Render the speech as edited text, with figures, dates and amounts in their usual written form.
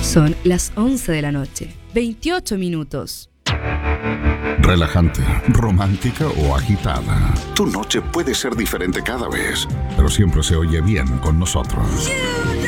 Son las 11 de la noche, 28 minutos. Relajante, romántica o agitada. Tu noche puede ser diferente cada vez, pero siempre se oye bien con nosotros.